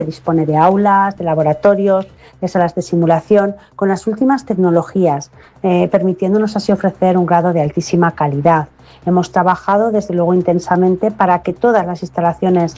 dispone de aulas, de laboratorios, de salas de simulación, con las últimas tecnologías, permitiéndonos así ofrecer un grado de altísima calidad. Hemos trabajado, desde luego, intensamente para que todas las instalaciones